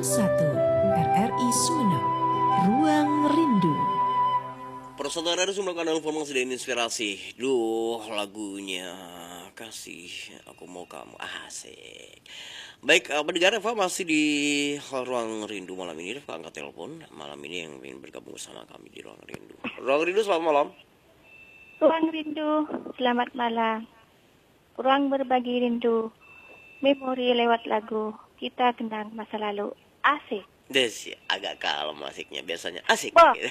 RRI Sumeneb, Ruang Rindu. Para saudara harus melakukan informasi dan inspirasi. Duh, lagunya Kasih Aku Mau Kamu, asik. Baik, pendengar Eva masih di Ruang Rindu malam ini. Eva angkat telepon malam ini yang ingin bergabung bersama kami di Ruang Rindu. Ruang Rindu, selamat malam. Ruang Rindu, selamat malam. Ruang berbagi rindu, memori lewat lagu, kita kenang masa lalu, asik. Des, agak kalem asiknya, biasanya asik. Oh. Gitu.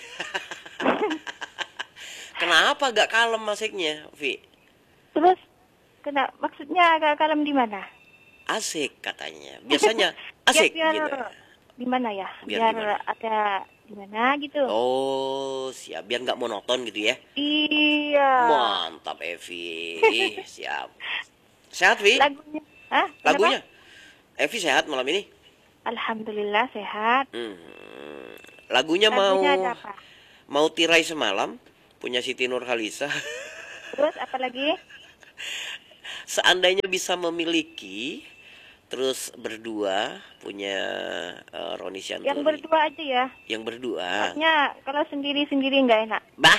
Kenapa agak kalem asiknya, Vi? Terus, maksudnya agak kalem di mana? Asik katanya, biasanya asik biar gitu. Di mana ya? Biar Biar ada di mana gitu. Oh, siap, biar nggak monoton gitu ya. Iya. Mantap, Evi. Siap. Sehat, Vi? Lagunya, hah? Lagunya? Evi sehat malam ini? Alhamdulillah sehat. Lagunya Lagunya ada apa? mau tirai semalam, punya Siti Nurhaliza. Terus apa lagi? Seandainya bisa memiliki, terus berdua, punya Roni Shanturi. Yang berdua aja ya. Yang berdua. Maksudnya kalau sendiri-sendiri nggak enak. Bah.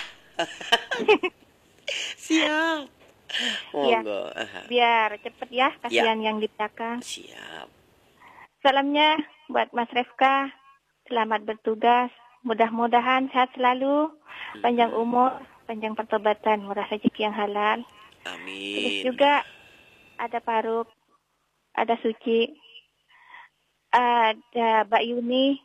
Siap. Iya. Monggo. Biar cepet ya, kasihan yang di belakang. Siap. Salamnya buat Mas Refka, selamat bertugas, mudah-mudahan sehat selalu, panjang umur, panjang pertobatan, murah rezeki yang halal. Amin. Terus juga ada Faruk, ada Suci, ada Mbak Yuni,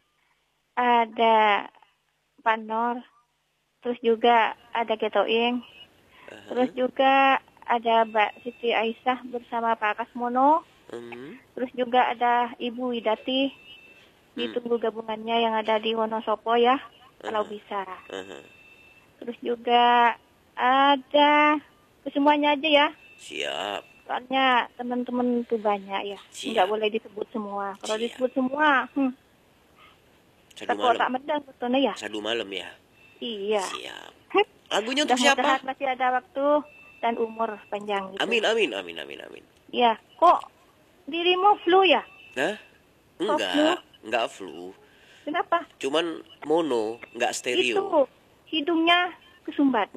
ada Pak Nor, terus juga ada Getoing, terus juga ada Mbak Siti Aisyah bersama Pak Kasmono, terus juga ada Ibu Widati, ditunggu gabungannya yang ada di Wonosobo ya, kalau bisa. Terus juga ada semuanya aja ya. Siap. Soalnya teman-teman itu banyak ya, nggak boleh disebut semua. Kalau disebut semua, tak medang betulnya ya. Sadu malam ya. Iya. Siap. Lagunya untuk siapa? Masih ada waktu dan umur panjang gitu. Amin. Ya, kok dirimu flu ya? Hah? Enggak flu. Kenapa? Cuman mono, enggak stereo. Itu hidungnya kesumbat.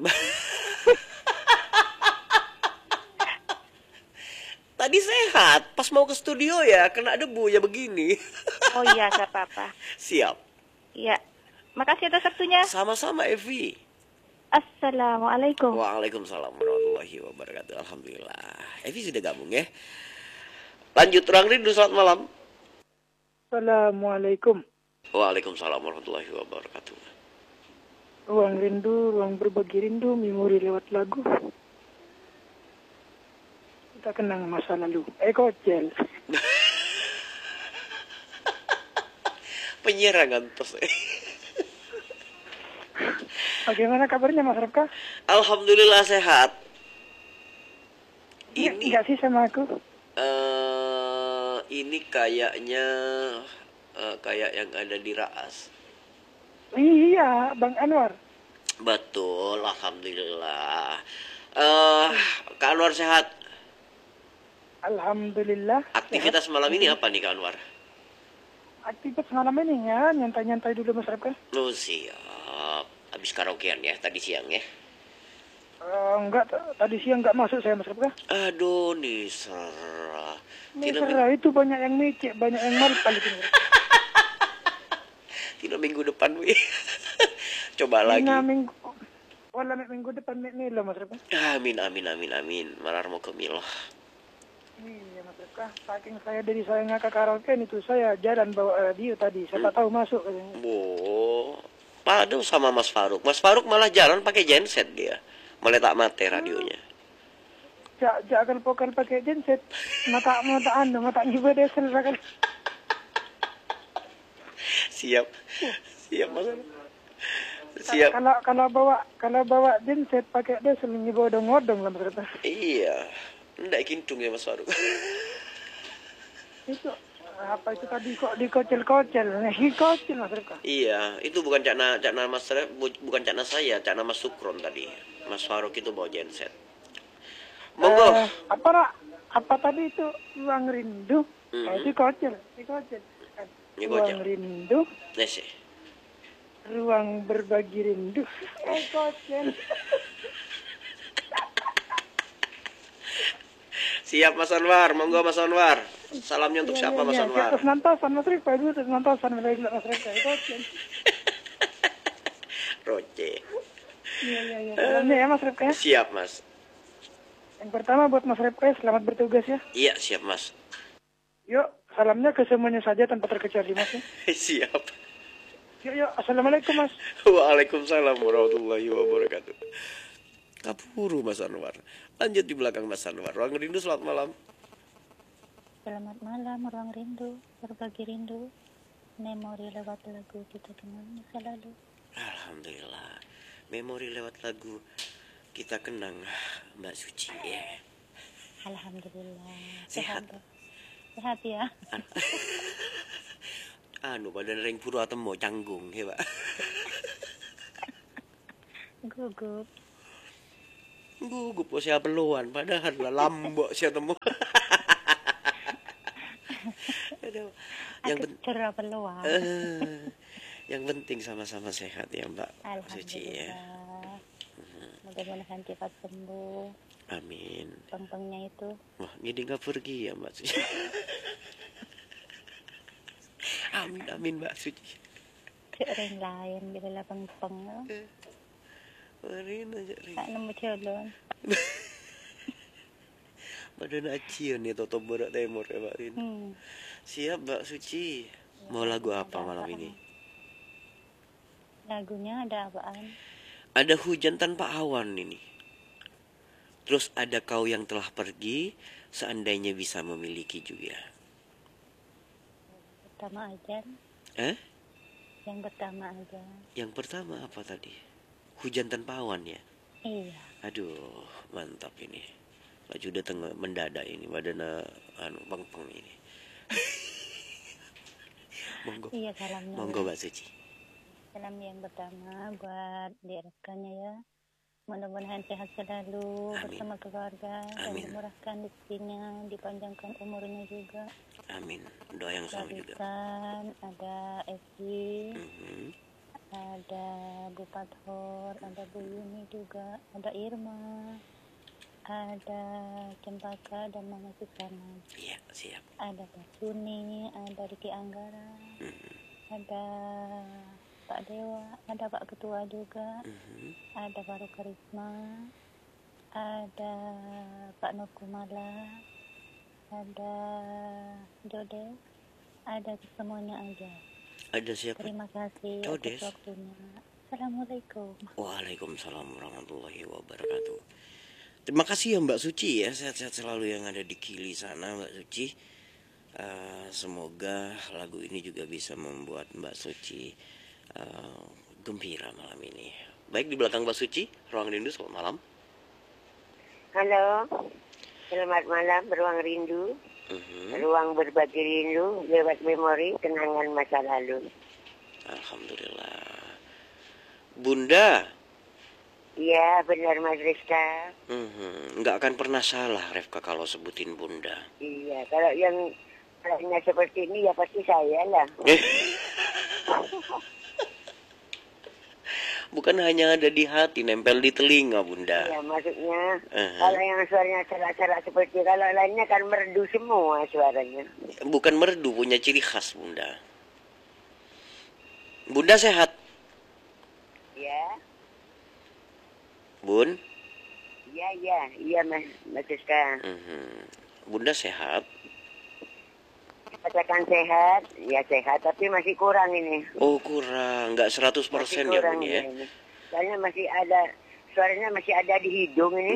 Tadi sehat, pas mau ke studio ya kena debu ya begini. Oh iya, gak apa-apa. Siap. Iya. Makasih atas waktunya. Sama-sama, Evi. Assalamualaikum. Waalaikumsalam warahmatullahi wabarakatuh. Alhamdulillah. Evi sudah gabung ya. Lanjut, Ruang Rindu, selamat malam. Assalamualaikum. Waalaikumsalam warahmatullahi wabarakatuh. Ruang Rindu, ruang berbagi rindu, memori lewat lagu. Kita kenang masa lalu. Kocel. Penyerangan tos. Bagaimana kabarnya Mas Refka? Alhamdulillah sehat. Ini enggak sih sama aku? Ini kayaknya kayak yang ada di Raas. Iya, Bang Anwar. Betul, alhamdulillah. Kak Anwar sehat? Alhamdulillah. Aktivitas malam ini apa nih Kak Anwar? Aktivitas malam ini ya, nyantai-nyantai dulu Mas Refka. Oh siap. Habis karaokean ya tadi siang ya? Enggak, tadi siang enggak masuk saya Mas Refka. Aduh, Nisa. Nisa itu banyak yang micik, banyak yang malpal itu. Tidak minggu depan, Wi. Coba lagi. Minggu depan Milo Mas Refka. Amin. Malar mau ke Milo. Iya Mas Refka, saking saya ngakak karaoke itu saya jalan bawa radio tadi, saya tak tahu masuk. Oh, padu sama Mas Faruk. Mas Faruk malah jalan pakai genset dia, meletak mate radionya. Jangan pokal pakai genset, mata ngiba desel kan. Siap Mas. Siap. Kalau bawa genset pakai desel ngiba odong-odong lah Mas Refka. Iya. Nggak kintung ya Mas Faruk. Itu apa itu tadi kok dikocel-kocel? Kocel Mas Refka. Iya, itu bukan cakna Mas bukan cakna saya, cakna Mas Sukron tadi. Mas Faruk itu bawa genset. Monggo. Apa tadi itu Ruang Rindu? Dikocel. Ruang rindu. Yes. Ruang berbagi rindu. Kocen. Siap Mas Anwar, monggo Mas Anwar. Salamnya untuk siapa Mas Anwar? Terus nantosan Mas Rifka dulu, terus nantosan Mas Rifka. Kocen. Roce. Iya. Salamnya ya Mas Rifka. Siap Mas. Yang pertama buat Mas Rifka, selamat bertugas ya. Iya siap Mas. Yuk, salamnya ke semuanya saja tanpa terkecuali Mas ya. Siap. Yuk, assalamualaikum Mas. Waalaikumsalam warahmatullahi wabarakatuh. Kapuru Mas Anwar. Lanjut di belakang Mas Anwar. Ruang rindu selamat malam. Selamat malam Ruang Rindu, berbagi rindu, memori lewat lagu kita kenal masa lalu. Alhamdulillah. Memori lewat lagu kita kenang Mbak Suci ya. Alhamdulillah. Sehat. Sehat ya. Badan ring puru atau mau canggung ya Pak. Gugup. Gugup kok siapa peluan, padahal lah lambok siapa temu. Yang penting sama-sama sehat ya Mbak Suci ya. Mudah-mudahan cepat sembuh. Amin. Pengpengnya itu. Wah, jadi nggak pergi ya Mbak Suci. Amin Mbak Suci. Ring lain bila lah pengpeng. Marin aja ring. Tak nemu calon. Badan acian nih Toto Barat Timur ya Mbak Rin. Siap Mbak Suci. Mau lagu apa malam ini? Lagunya ada apaan? Ada Hujan Tanpa Awan ini. Terus ada Kau Yang Telah Pergi, Seandainya Bisa Memiliki juga. Pertama aja. Yang pertama aja. Yang pertama apa tadi? Hujan Tanpa Awan ya? Iya. Aduh, mantap ini. Laju datang mendadak ini, badan peng-peng ini. Monggo. Iya, salamnya. Monggo Mbak Suci. Salam yang pertama buat direkannya ya. Mudah-mudahan sehat selalu. Amin. Bersama keluarga. Amin. Dan dimurahkan rezekinya, dipanjangkan umurnya juga. Amin. Doa yang sama juga. Ada Esti, ada Bu Pathor, ada Bu Yuni juga, ada Irma, ada Cempaka dan Mama Susana. Iya, siap. Ada Pak Suni, ada Riki Anggara, ada Pak Dewa, ada Pak Ketua juga, ada Baru Karisma, ada Pak Nur Kumala, ada Jode, ada semuanya aja. Ada siapa? Terima kasih Jodes. atas waktunya. Assalamualaikum. Waalaikumsalam warahmatullahi wabarakatuh. Terima kasih ya Mbak Suci ya, sehat-sehat selalu yang ada di Kili sana Mbak Suci. Semoga lagu ini juga bisa membuat Mbak Suci gembira malam ini. Baik, di belakang Mbak Suci, Ruang Rindu, selamat malam. Halo, selamat malam Ruang Rindu. Ruang berbagi rindu lewat memori kenangan masa lalu. Alhamdulillah. Bunda. Iya, benar Mas Rizka. Nggak akan pernah salah Refka kalau sebutin Bunda. Iya, kalau yang lainnya seperti ini ya pasti saya lah. Bukan hanya ada di hati, nempel di telinga Bunda. Iya, maksudnya kalau yang suaranya cerak-cerak seperti kalau lainnya kan merdu semua suaranya. Bukan merdu, punya ciri khas Bunda. Bunda sehat? Iya. Bun? Iya Mas Rizka. Bunda sehat? Katakan sehat, ya sehat, tapi masih kurang ini. Oh kurang, nggak 100% ya Bun ya? Soalnya masih ada, suaranya masih ada di hidung ini.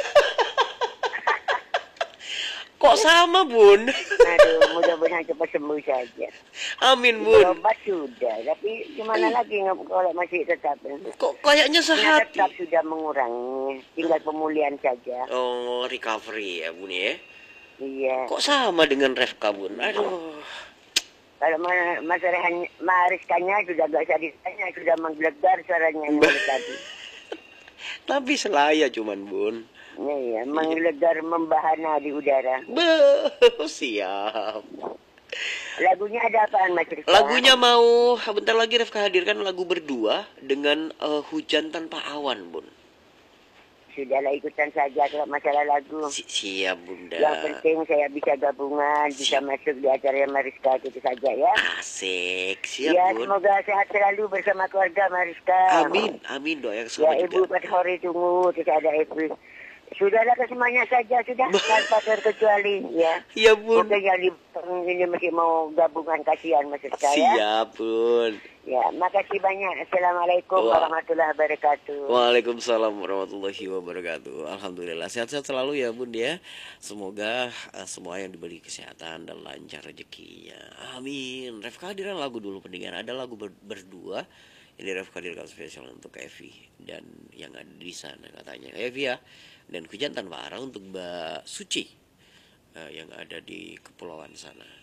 Kok sama Bun? Aduh, mudah-mudahan cepat sembuh saja. Amin Bun. Obat sudah, tapi gimana lagi kalau masih tetap. Kok kayaknya sehat? Tetap sudah mengurangi, tinggal pemulihan saja. Oh, recovery ya Bun ya? Iya. Kok sama dengan Refka Bun? Aduh. Kalau Mas Rizkanya sudah gak usah ditanya, sudah menggelegar suaranya yang tadi. Tapi selaya cuman Bun. Iya, menggelegar membahana di udara. Siap. Lagu lagunya ada apaan Mas Rizka? Lagunya mau bentar lagi Refka hadirkan lagu berdua dengan Hujan Tanpa Awan, Bun. Sudahlah ikutan saja kalau masalah lagu. Siap Bunda. Yang penting saya bisa gabungan, bisa masuk di acara Mariska itu saja ya. Asik, siap ya, Bun. semoga sehat selalu bersama keluarga Mariska. Amin, amin doa yang Ya sama Ibu juga. Fathori tunggu, terus ada Ibu. Sudahlah ke semuanya saja, sudah tanpa terkecuali ya. Iya Bun. Mungkin yang ini masih mau gabungan kasihan Mas Rizka ya. Siap Bun. Ya, makasih banyak. Assalamualaikum warahmatullahi wabarakatuh. Waalaikumsalam warahmatullahi wabarakatuh. Alhamdulillah sehat-sehat selalu ya Bun ya. Semoga semua yang diberi kesehatan dan lancar rezekinya. Amin. Refka hadiran lagu dulu pendengar. Ada lagu berdua. Ini Refka hadirkan spesial untuk Evi dan yang ada di sana katanya. Evi ya. Dan Hujan Tanpa Arah untuk Mbak Suci yang ada di kepulauan sana.